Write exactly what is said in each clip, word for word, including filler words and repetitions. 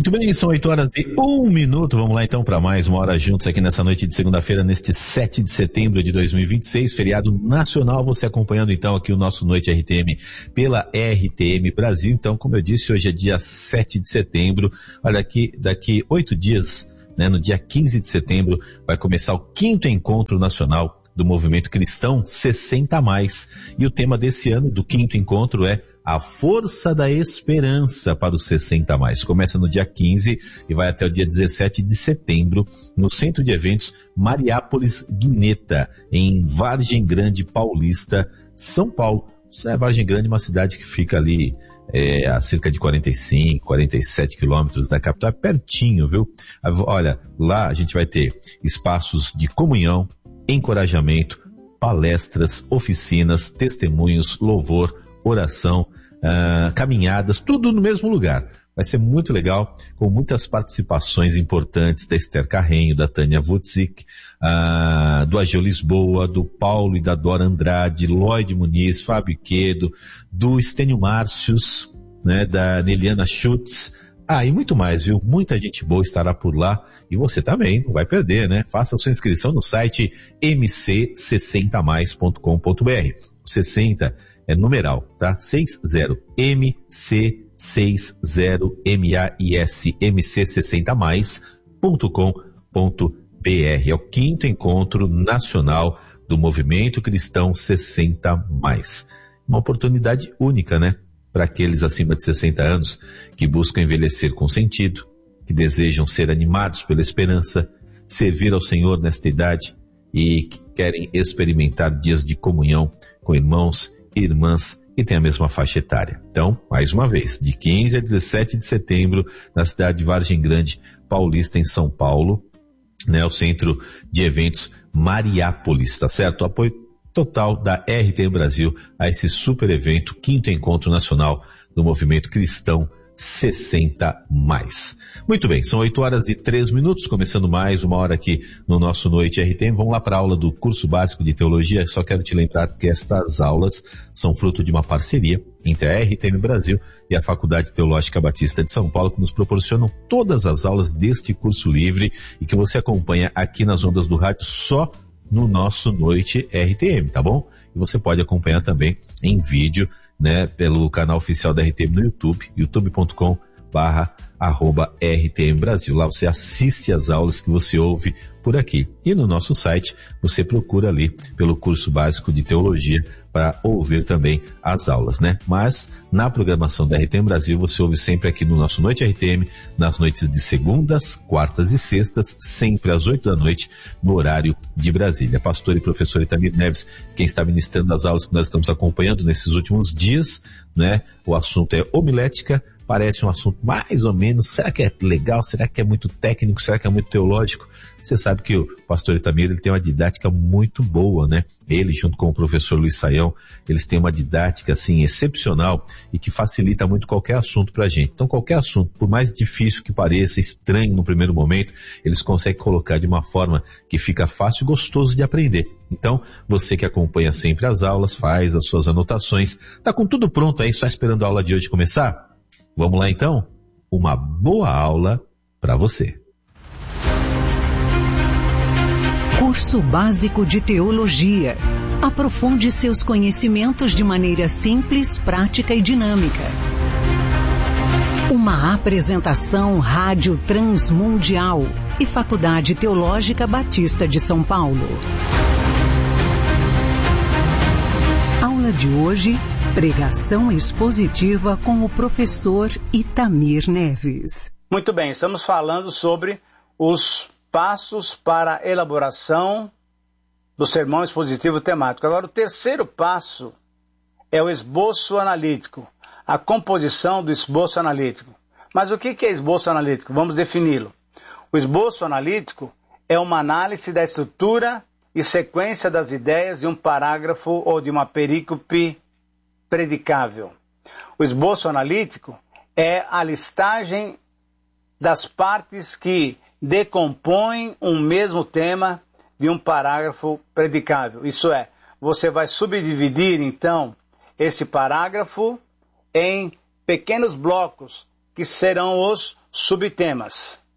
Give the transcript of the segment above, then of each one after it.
Muito bem, são oito horas e um minuto. Vamos lá então para mais uma hora juntos aqui nessa noite de segunda-feira, neste sete de setembro de dois mil e vinte e seis, feriado nacional. Você acompanhando então aqui o nosso Noite R T M pela R T M Brasil. Então, como eu disse, hoje é dia sete de setembro. Olha, aqui, daqui oito dias, né, no dia quinze de setembro, vai começar o quinto encontro nacional do Movimento Cristão sessenta a mais. E o tema desse ano, do quinto encontro, é a força da esperança para os sessenta a mais. Começa no dia quinze e vai até o dia dezessete de setembro, no Centro de Eventos Mariápolis Guineta, em Vargem Grande Paulista, São Paulo. Isso é Vargem Grande, uma cidade que fica ali é, a cerca de quarenta e cinco, quarenta e sete quilômetros da capital, é pertinho, viu? Olha, lá a gente vai ter espaços de comunhão, encorajamento, palestras, oficinas, testemunhos, louvor, oração, uh, caminhadas, tudo no mesmo lugar. Vai ser muito legal, com muitas participações importantes da Esther Carrenho, da Tânia Wutzik, uh, do Ageu Lisboa, do Paulo e da Dora Andrade, Lloyd Muniz, Fábio Quedo, do Estênio Márcios, né, da Neliana Schutz. Ah, e muito mais, viu? Muita gente boa estará por lá. E você também, não vai perder, né? Faça a sua inscrição no site m c sessenta mais ponto com ponto b r. sessenta é numeral, tá? sessenta, M C sessenta, M A I S, M C sessenta mais ponto com ponto b r. É o quinto encontro nacional do Movimento Cristão sessenta mais. Uma oportunidade única, né? Para aqueles acima de sessenta anos que buscam envelhecer com sentido, que desejam ser animados pela esperança, servir ao Senhor nesta idade e que querem experimentar dias de comunhão com irmãos e irmãs que têm a mesma faixa etária. Então, mais uma vez, de quinze a dezessete de setembro, na cidade de Vargem Grande Paulista, em São Paulo, né, o Centro de Eventos Mariápolis, tá certo? O apoio total da R T M Brasil a esse super evento, quinto encontro nacional do Movimento Cristão sessenta mais. Muito bem, são oito horas e três minutos, começando mais uma hora aqui no nosso Noite R T M. Vamos lá para a aula do curso básico de teologia. Só quero te lembrar que estas aulas são fruto de uma parceria entre a R T M Brasil e a Faculdade Teológica Batista de São Paulo, que nos proporcionam todas as aulas deste curso livre e que você acompanha aqui nas ondas do rádio só no nosso Noite R T M, tá bom? E você pode acompanhar também em vídeo, né, pelo canal oficial da R T M no YouTube, youtube ponto com barra arroba R T M Brasil. Lá você assiste as aulas que você ouve por aqui. E no nosso site você procura ali pelo curso básico de teologia para ouvir também as aulas, né? Mas na programação da R T M Brasil você ouve sempre aqui no nosso Noite R T M, nas noites de segundas, quartas e sextas, sempre às oito da noite, no horário de Brasília. Pastor e professor Itamir Neves, quem está ministrando as aulas que nós estamos acompanhando nesses últimos dias, né? O assunto é homilética. Parece um assunto mais ou menos, será que é legal? Será que é muito técnico? Será que é muito teológico? Você sabe que o pastor Itamir, ele tem uma didática muito boa, né? Ele, junto com o professor Luiz Saião, eles têm uma didática, assim, excepcional e que facilita muito qualquer assunto pra gente. Então, qualquer assunto, por mais difícil que pareça, estranho no primeiro momento, eles conseguem colocar de uma forma que fica fácil e gostoso de aprender. Então, você que acompanha sempre as aulas, faz as suas anotações, tá com tudo pronto aí, só esperando a aula de hoje começar? Vamos lá então? Uma boa aula para você. Curso Básico de Teologia. Aprofunde seus conhecimentos de maneira simples, prática e dinâmica. Uma apresentação Rádio Transmundial e Faculdade Teológica Batista de São Paulo. Aula de hoje, pregação expositiva com o professor Itamir Neves. Muito bem, estamos falando sobre os passos para a elaboração do sermão expositivo temático. Agora, o terceiro passo é o esboço analítico, a composição do esboço analítico. Mas o que é esboço analítico? Vamos defini-lo. O esboço analítico é uma análise da estrutura e sequência das ideias de um parágrafo ou de uma perícope predicável. O esboço analítico é a listagem das partes que decompõem um mesmo tema de um parágrafo predicável. Isso é, você vai subdividir, então, esse parágrafo em pequenos blocos, que serão os subtemas.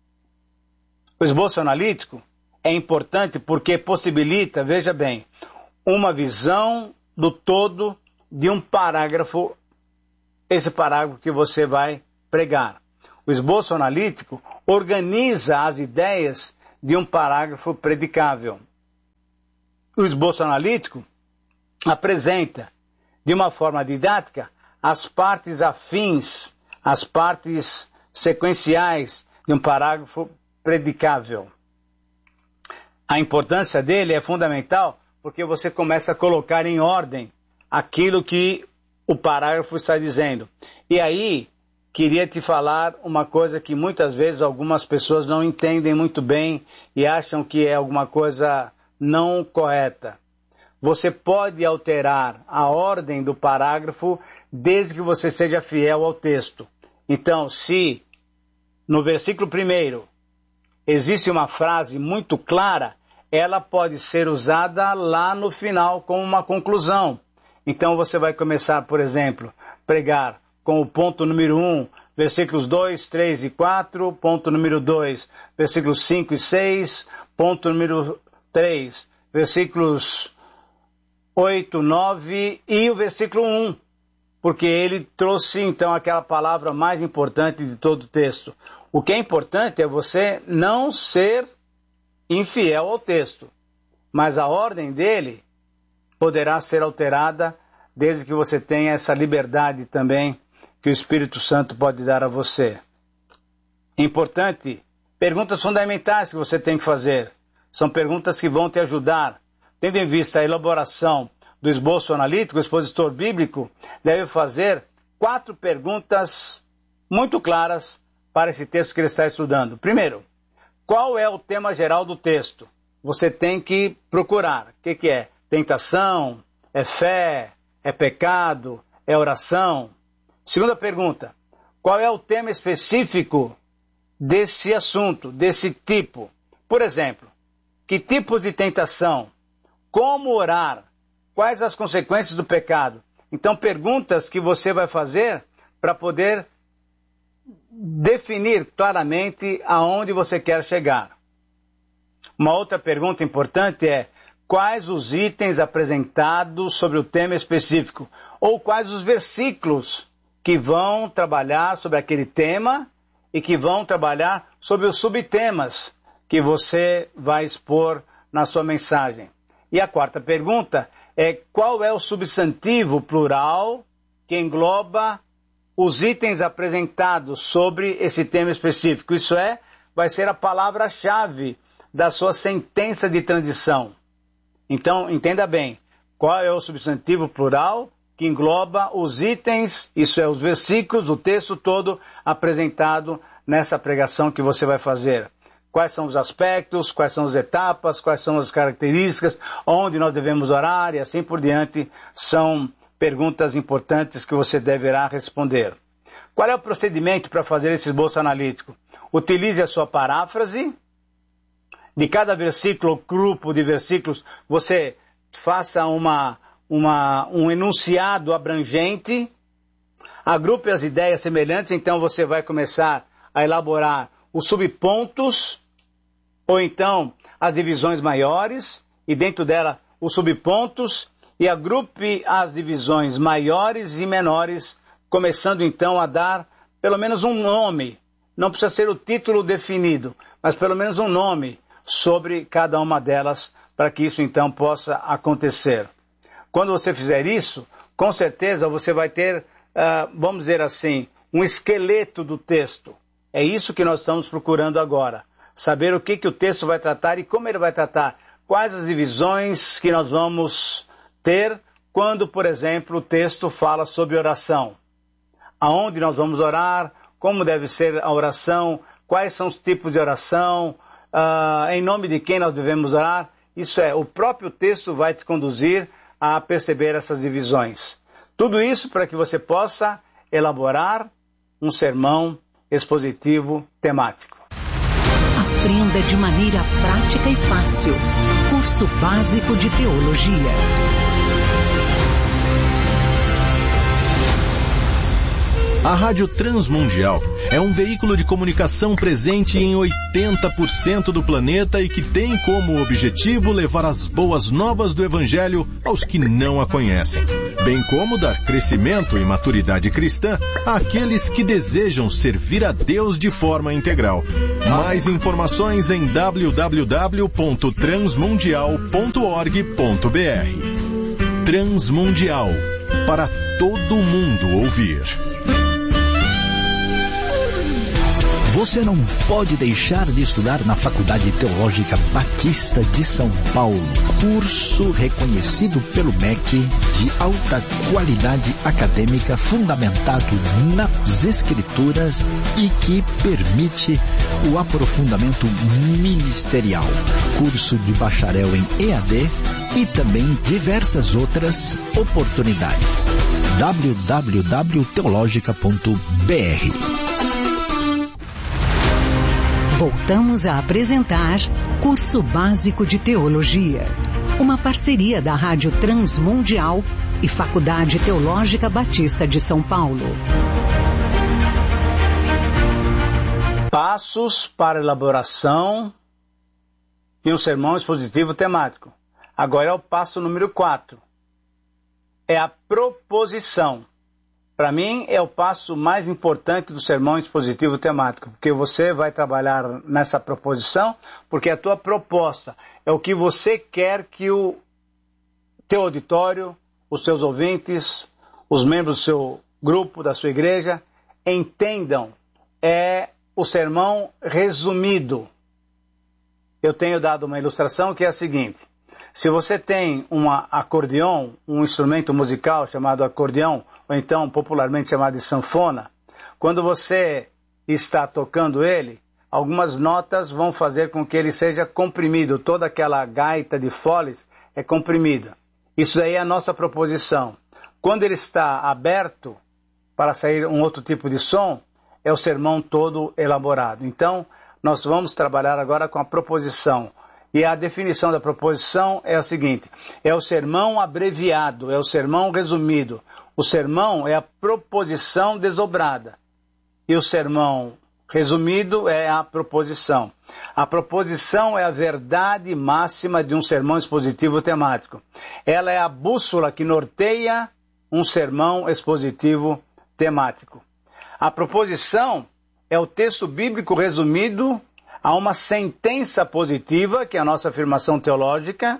O esboço analítico é importante porque possibilita, veja bem, uma visão do todo de um parágrafo, esse parágrafo que você vai pregar. O esboço analítico organiza as ideias de um parágrafo predicável. O esboço analítico apresenta, de uma forma didática, as partes afins, as partes sequenciais de um parágrafo predicável. A importância dele é fundamental porque você começa a colocar em ordem aquilo que o parágrafo está dizendo. E aí, queria te falar uma coisa que muitas vezes algumas pessoas não entendem muito bem e acham que é alguma coisa não correta. Você pode alterar a ordem do parágrafo desde que você seja fiel ao texto. Então, se no versículo primeiro existe uma frase muito clara, ela pode ser usada lá no final como uma conclusão. Então você vai começar, por exemplo, pregar com o ponto número um, versículos dois, três e quatro, ponto número dois, versículos cinco e seis, ponto número três, versículos oito, nove e o versículo um, porque ele trouxe então aquela palavra mais importante de todo o texto. O que é importante é você não ser infiel ao texto, mas a ordem dele poderá ser alterada desde que você tenha essa liberdade também que o Espírito Santo pode dar a você. É importante, perguntas fundamentais que você tem que fazer. São perguntas que vão te ajudar. Tendo em vista a elaboração do esboço analítico, o expositor bíblico deve fazer quatro perguntas muito claras para esse texto que ele está estudando. Primeiro, qual é o tema geral do texto? Você tem que procurar. O que, que é? Tentação? É fé? É pecado? É oração? Segunda pergunta, qual é o tema específico desse assunto, desse tipo? Por exemplo, que tipos de tentação? Como orar? Quais as consequências do pecado? Então, perguntas que você vai fazer para poder definir claramente aonde você quer chegar. Uma outra pergunta importante é, quais os itens apresentados sobre o tema específico? Ou quais os versículos que vão trabalhar sobre aquele tema e que vão trabalhar sobre os subtemas que você vai expor na sua mensagem. E a quarta pergunta é, qual é o substantivo plural que engloba os itens apresentados sobre esse tema específico? Isso é, vai ser a palavra-chave da sua sentença de transição. Então, entenda bem, qual é o substantivo plural que engloba os itens, isso é, os versículos, o texto todo apresentado nessa pregação que você vai fazer. Quais são os aspectos, quais são as etapas, quais são as características, onde nós devemos orar e assim por diante, são perguntas importantes que você deverá responder. Qual é o procedimento para fazer esse esboço analítico? Utilize a sua paráfrase. De cada versículo ou grupo de versículos, você faça uma, uma, um enunciado abrangente. Agrupe as ideias semelhantes, então você vai começar a elaborar os subpontos, ou então as divisões maiores, e dentro dela os subpontos, e agrupe as divisões maiores e menores, começando então a dar pelo menos um nome. Não precisa ser o título definido, mas pelo menos um nome sobre cada uma delas, para que isso então possa acontecer. Quando você fizer isso, com certeza você vai ter, uh, vamos dizer assim, um esqueleto do texto. É isso que nós estamos procurando agora. Saber o que, que o texto vai tratar e como ele vai tratar. Quais as divisões que nós vamos ter quando, por exemplo, o texto fala sobre oração. Aonde nós vamos orar, como deve ser a oração, quais são os tipos de oração, uh, em nome de quem nós devemos orar. Isso é, o próprio texto vai te conduzir a perceber essas divisões. Tudo isso para que você possa elaborar um sermão expositivo temático. Aprenda de maneira prática e fácil. Curso Básico de Teologia. A Rádio Transmundial é um veículo de comunicação presente em oitenta por cento do planeta e que tem como objetivo levar as boas novas do Evangelho aos que não a conhecem, bem como dar crescimento e maturidade cristã àqueles que desejam servir a Deus de forma integral. Mais informações em w w w ponto transmundial ponto org ponto b r. Transmundial, para todo mundo ouvir. Você não pode deixar de estudar na Faculdade Teológica Batista de São Paulo. Curso reconhecido pelo M E C de alta qualidade acadêmica fundamentado nas Escrituras e que permite o aprofundamento ministerial. Curso de bacharel em E A D e também diversas outras oportunidades. w w w ponto teologica ponto b r. Voltamos a apresentar Curso Básico de Teologia, uma parceria da Rádio Transmundial e Faculdade Teológica Batista de São Paulo. Passos para elaboração de um sermão expositivo temático. Agora é o passo número quatro. É a proposição. Para mim, é o passo mais importante do sermão expositivo temático, porque você vai trabalhar nessa proposição, porque a tua proposta é o que você quer que o teu auditório, os seus ouvintes, os membros do seu grupo, da sua igreja, entendam. É o sermão resumido. Eu tenho dado uma ilustração que é a seguinte. Se você tem um acordeão, um instrumento musical chamado acordeão, ou então popularmente chamado de sanfona, quando você está tocando ele, algumas notas vão fazer com que ele seja comprimido. Toda aquela gaita de foles é comprimida. Isso aí é a nossa proposição. Quando ele está aberto para sair um outro tipo de som, é o sermão todo elaborado. Então, nós vamos trabalhar agora com a proposição. E a definição da proposição é a seguinte: é o sermão abreviado, é o sermão resumido. O sermão é a proposição desdobrada. E o sermão resumido é a proposição. A proposição é a verdade máxima de um sermão expositivo temático. Ela é a bússola que norteia um sermão expositivo temático. A proposição é o texto bíblico resumido a uma sentença positiva, que é a nossa afirmação teológica,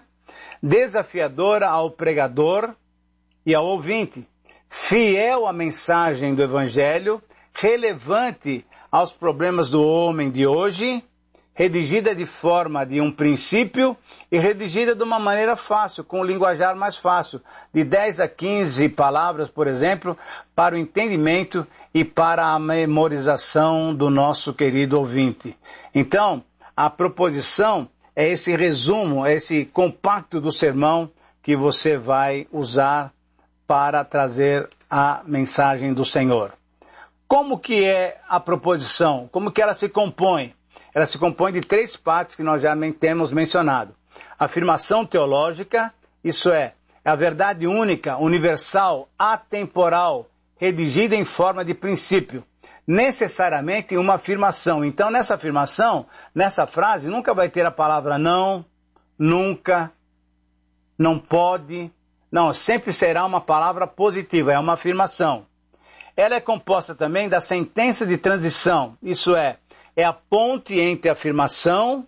desafiadora ao pregador e ao ouvinte, fiel à mensagem do Evangelho, relevante aos problemas do homem de hoje, redigida de forma de um princípio e redigida de uma maneira fácil, com um linguajar mais fácil, de dez a quinze palavras, por exemplo, para o entendimento e para a memorização do nosso querido ouvinte. Então, a proposição é esse resumo, é esse compacto do sermão que você vai usar para trazer a mensagem do Senhor. Como que é a proposição? Como que ela se compõe? Ela se compõe de três partes que nós já temos mencionado. Afirmação teológica, isso é, é a verdade única, universal, atemporal, redigida em forma de princípio. Necessariamente uma afirmação. Então, nessa afirmação, nessa frase, nunca vai ter a palavra não, nunca, não pode. Não, sempre será uma palavra positiva, é uma afirmação. Ela é composta também da sentença de transição. Isso é, é a ponte entre a afirmação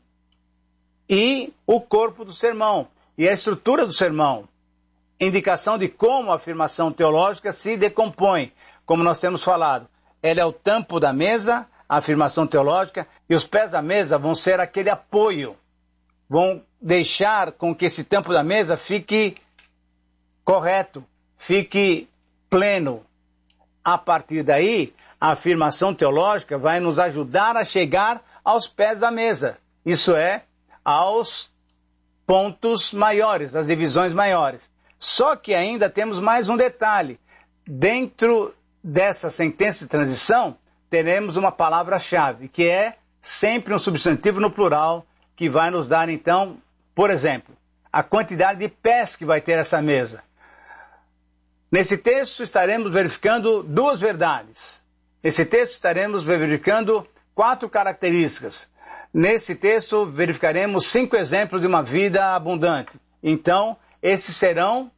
e o corpo do sermão, e a estrutura do sermão. Indicação de como a afirmação teológica se decompõe, como nós temos falado. Ela é o tampo da mesa, a afirmação teológica, e os pés da mesa vão ser aquele apoio. Vão deixar com que esse tampo da mesa fique correto, fique pleno. A partir daí, a afirmação teológica vai nos ajudar a chegar aos pés da mesa. Isso é, aos pontos maiores, às divisões maiores. Só que ainda temos mais um detalhe. Dentro dessa sentença de transição, teremos uma palavra-chave, que é sempre um substantivo no plural, que vai nos dar, então, por exemplo, a quantidade de pés que vai ter essa mesa. Nesse texto, estaremos verificando duas verdades. Nesse texto estaremos verificando quatro características. Nesse texto verificaremos cinco exemplos de uma vida abundante. Então, esses serão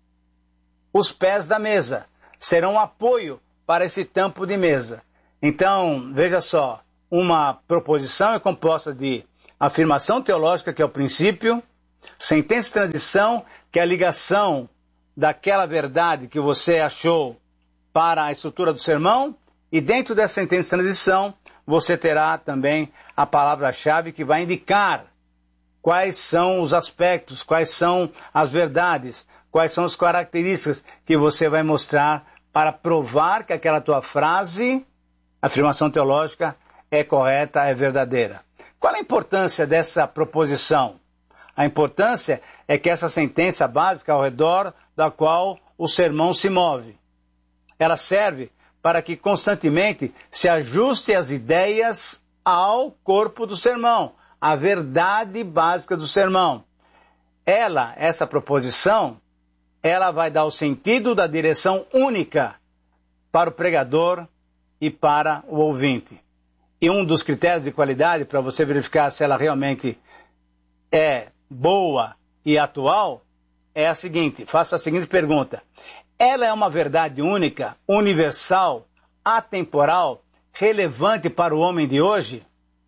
os pés da mesa, serão um apoio para esse tampo de mesa. Então, veja só, uma proposição é composta de afirmação teológica, que é o princípio, sentença de transição, que é a ligação daquela verdade que você achou para a estrutura do sermão, e dentro dessa sentença de transição, você terá também a palavra-chave que vai indicar quais são os aspectos, quais são as verdades, quais são as características que você vai mostrar para provar que aquela tua frase, afirmação teológica, é correta, é verdadeira. Qual a importância dessa proposição? A importância é que essa sentença básica ao redor da qual o sermão se move. Ela serve para que constantemente se ajuste as ideias ao corpo do sermão, à verdade básica do sermão. Ela, essa proposição, ela vai dar o sentido da direção única para o pregador e para o ouvinte. E um dos critérios de qualidade para você verificar se ela realmente é boa e atual é a seguinte, faça a seguinte pergunta. Ela é uma verdade única, universal, atemporal, relevante para o homem de hoje?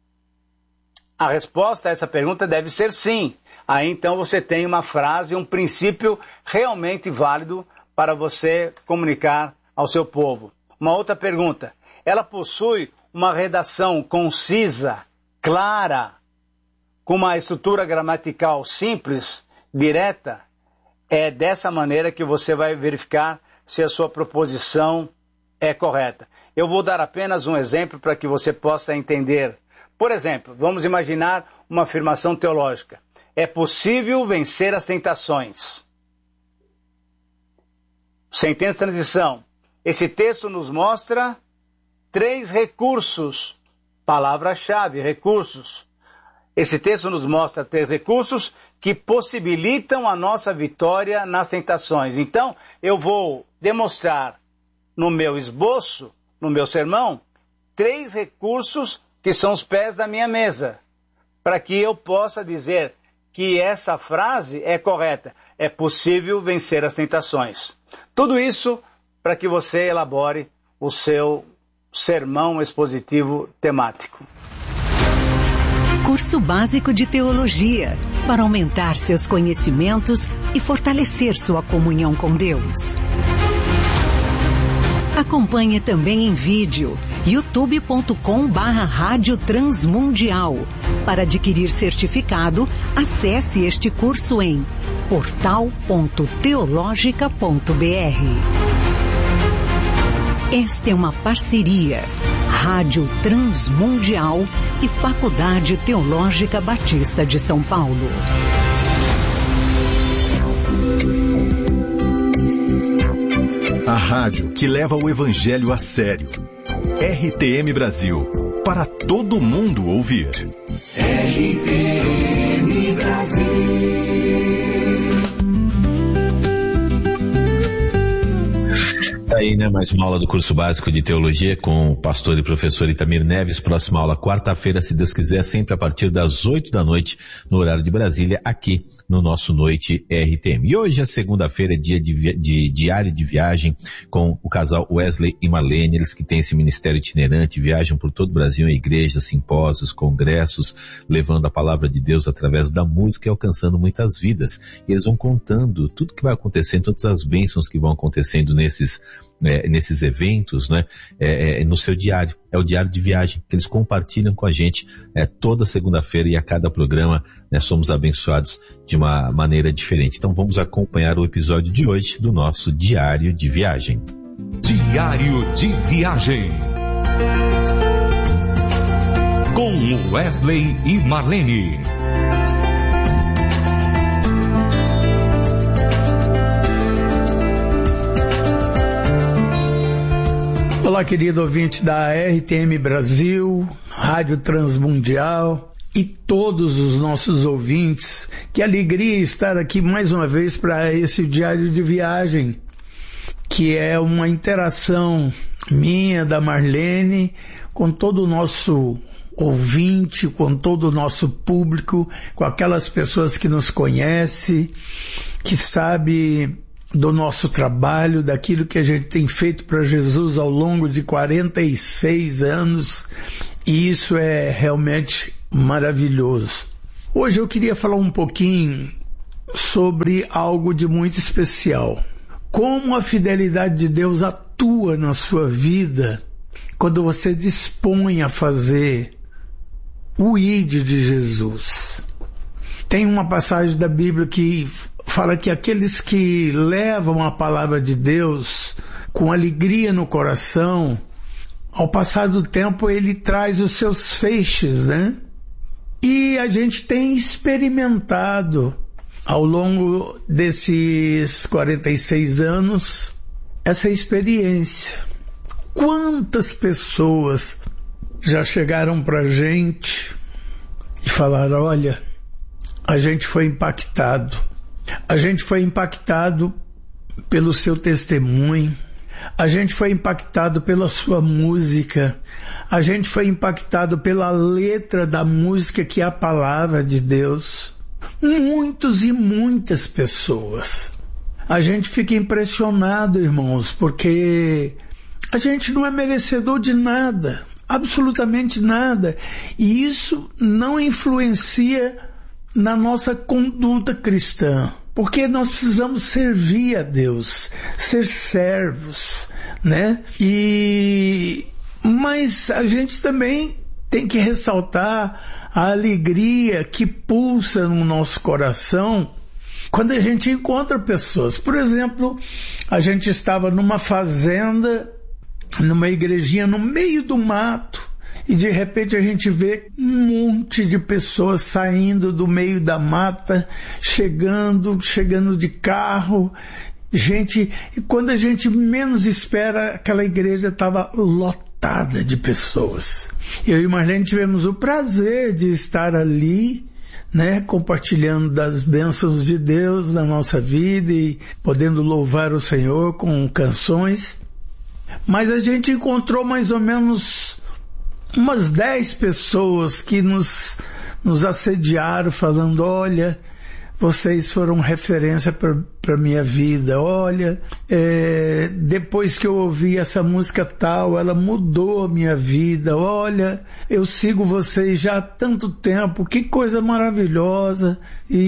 A resposta a essa pergunta deve ser sim. Aí então você tem uma frase, um princípio realmente válido para você comunicar ao seu povo. Uma outra pergunta. Ela possui uma redação concisa, clara, com uma estrutura gramatical simples, direta? É dessa maneira que você vai verificar se a sua proposição é correta. Eu vou dar apenas um exemplo para que você possa entender. Por exemplo, vamos imaginar uma afirmação teológica. É possível vencer as tentações. Sentença de transição. Esse texto nos mostra três recursos. Palavra-chave, recursos. Esse texto nos mostra três recursos que possibilitam a nossa vitória nas tentações. Então, eu vou demonstrar no meu esboço, no meu sermão, três recursos que são os pés da minha mesa, para que eu possa dizer que essa frase é correta. É possível vencer as tentações. Tudo isso para que você elabore o seu sermão expositivo temático. Curso básico de teologia, para aumentar seus conhecimentos e fortalecer sua comunhão com Deus. Acompanhe também em vídeo, youtube ponto com barra Rádio Transmundial. Para adquirir certificado, acesse este curso em portal ponto teologica ponto br. Esta é uma parceria Rádio Transmundial e Faculdade Teológica Batista de São Paulo. A rádio que leva o evangelho a sério. R T M Brasil, para todo mundo ouvir. R T M Brasil. Aí, né, mais uma aula do curso básico de teologia com o pastor e professor Itamir Neves. Próxima aula quarta-feira, se Deus quiser, sempre a partir das oito da noite, no horário de Brasília, aqui no nosso Noite R T M. E hoje é segunda-feira, é dia de, vi- de diário de viagem com o casal Wesley e Marlene, eles que têm esse ministério itinerante, viajam por todo o Brasil em igrejas, simpósios, congressos, levando a palavra de Deus através da música e alcançando muitas vidas. E eles vão contando tudo que vai acontecendo, todas as bênçãos que vão acontecendo nesses É, nesses eventos, né, é, é, no seu diário. É o diário de viagem que eles compartilham com a gente é, toda segunda-feira, e a cada programa, né, somos abençoados de uma maneira diferente. Então vamos acompanhar o episódio de hoje do nosso diário de viagem. Diário de viagem com Wesley e Marlene. Olá, querido ouvinte da R T M Brasil, Rádio Transmundial e todos os nossos ouvintes. Que alegria estar aqui mais uma vez para esse diário de viagem, que é uma interação minha, da Marlene, com todo o nosso ouvinte, com todo o nosso público, com aquelas pessoas que nos conhecem, que sabe do nosso trabalho, daquilo que a gente tem feito para Jesus ao longo de quarenta e seis anos, e isso é realmente maravilhoso. Hoje eu queria falar um pouquinho sobre algo de muito especial. Como a fidelidade de Deus atua na sua vida quando você dispõe a fazer o ide de Jesus. Tem uma passagem da Bíblia que fala que aqueles que levam a palavra de Deus com alegria no coração, ao passar do tempo ele traz os seus feixes, né? E a gente tem experimentado ao longo desses quarenta e seis anos essa experiência. Quantas pessoas já chegaram pra gente e falaram, olha, a gente foi impactado. A gente foi impactado pelo seu testemunho. A gente foi impactado pela sua música. A gente foi impactado pela letra da música que é a palavra de Deus. Muitos e muitas pessoas. A gente fica impressionado, irmãos, porque a gente não é merecedor de nada. Absolutamente nada. E isso não influencia na nossa conduta cristã. Porque nós precisamos servir a Deus, ser servos, né? E, mas a gente também tem que ressaltar a alegria que pulsa no nosso coração quando a gente encontra pessoas. Por exemplo, a gente estava numa fazenda, numa igrejinha no meio do mato, e de repente a gente vê um monte de pessoas saindo do meio da mata, chegando, chegando de carro, gente, e quando a gente menos espera, aquela igreja estava lotada de pessoas. Eu e Marlene tivemos o prazer de estar ali, né, compartilhando das bênçãos de Deus na nossa vida e podendo louvar o Senhor com canções. Mas a gente encontrou mais ou menos umas dez pessoas que nos, nos assediaram falando, olha, vocês foram referência para a minha vida, olha, é, depois que eu ouvi essa música tal, ela mudou a minha vida, olha, eu sigo vocês já há tanto tempo, que coisa maravilhosa.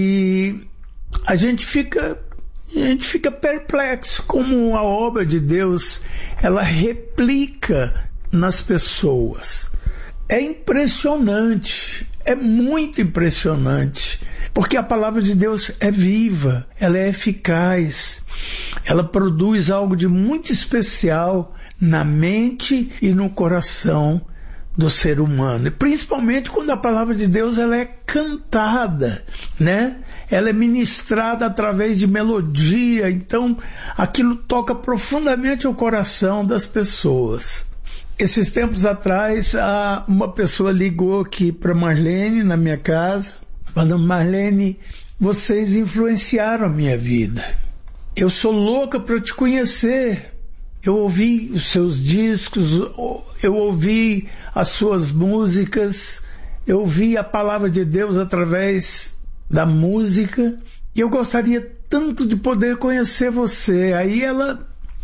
E a gente fica, a gente fica perplexo como a obra de Deus, ela replica nas pessoas. É impressionante, é muito impressionante, porque a palavra de Deus é viva, ela é eficaz, ela produz algo de muito especial na mente e no coração do ser humano, e principalmente quando a palavra de Deus ela é cantada, né? Ela é ministrada através de melodia, então aquilo toca profundamente o coração das pessoas. Esses tempos atrás, uma pessoa ligou aqui para Marlene, na minha casa, falando, Marlene, vocês influenciaram a minha vida. Eu sou louca para te conhecer. Eu ouvi os seus discos, eu ouvi as suas músicas, eu ouvi a palavra de Deus através da música, e eu gostaria tanto de poder conhecer você. Aí ela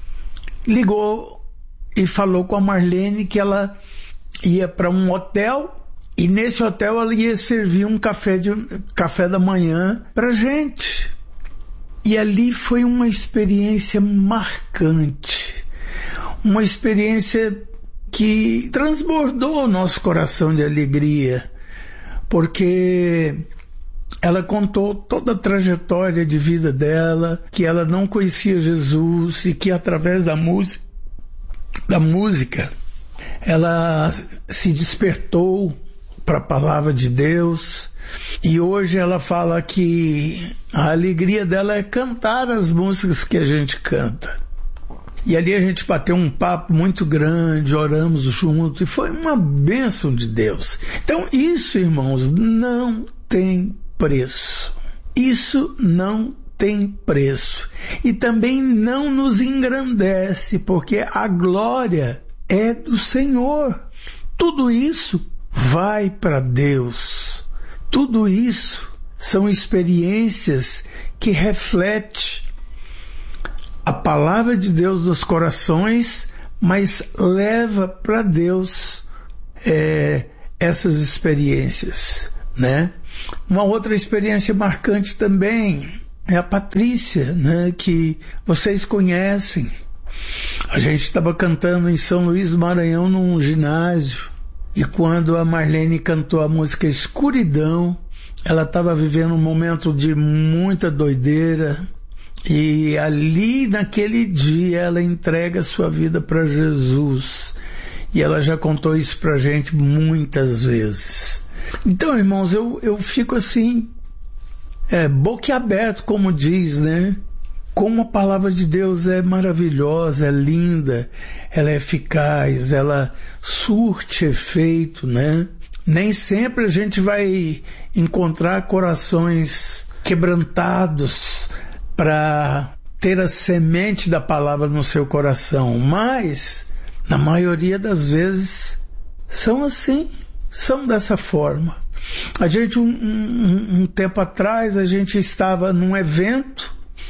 ligou e falou com a Marlene que ela ia para um hotel, e nesse hotel ela ia servir um café, de, café da manhã pra gente. E ali foi uma experiência marcante, uma experiência que transbordou o nosso coração de alegria, porque ela contou toda a trajetória de vida dela, que ela não conhecia Jesus e que através da música da música, ela se despertou para a palavra de Deus, e hoje ela fala que a alegria dela é cantar as músicas que a gente canta. E ali a gente bateu um papo muito grande, oramos juntos, e foi uma bênção de Deus. Então isso, irmãos, não tem preço. Isso não tem preço. E também não nos engrandece, porque a glória é do Senhor. Tudo isso vai para Deus. Tudo isso são experiências que refletem a palavra de Deus nos corações, mas leva para Deus é, essas experiências, né? Uma outra experiência marcante também é a Patrícia, né? Que vocês conhecem. A gente estava cantando em São Luís do Maranhão num ginásio, e quando a Marlene cantou a música Escuridão, ela estava vivendo um momento de muita doideira, e ali naquele dia ela entrega sua vida para Jesus, e ela já contou isso pra gente muitas vezes. Então, irmãos, eu, eu fico assim, é, boquiaberto, como diz, né? Como a palavra de Deus é maravilhosa, é linda, ela é eficaz, ela surte efeito, né? Nem sempre a gente vai encontrar corações quebrantados para ter a semente da palavra no seu coração, mas na maioria das vezes são assim, são dessa forma. A gente, um, um, um tempo atrás, a gente estava num evento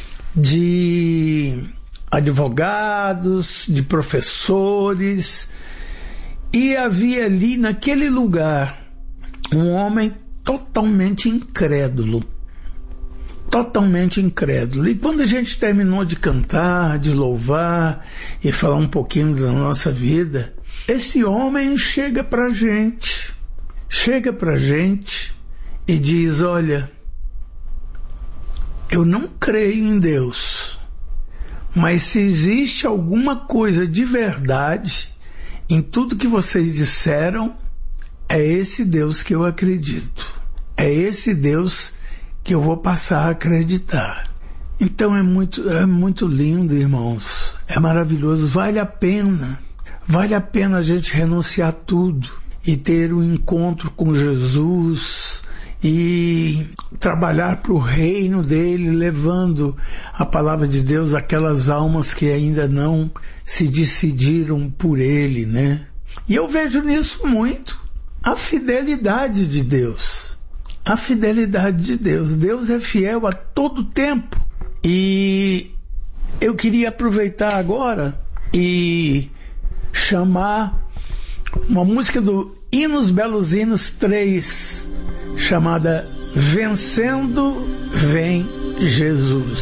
de advogados, de professores, e havia ali naquele lugar um homem totalmente incrédulo, totalmente incrédulo. E quando a gente terminou de cantar, de louvar e falar um pouquinho da nossa vida, esse homem chega pra gente, chega pra gente e diz: olha, eu não creio em Deus, mas se existe alguma coisa de verdade em tudo que vocês disseram, é esse Deus que eu acredito. É esse Deus que eu vou passar a acreditar. Então é muito, é muito lindo, irmãos. É maravilhoso. Vale a pena. Vale a pena a gente renunciar tudo e ter um encontro com Jesus e trabalhar para o reino dele, levando a palavra de Deus àquelas almas que ainda não se decidiram por ele, né? E eu vejo nisso muito a fidelidade de Deus. A fidelidade de Deus. Deus é fiel a todo tempo. E eu queria aproveitar agora e chamar uma música do Hinos Belos Hinos três, chamada Vencendo Vem Jesus.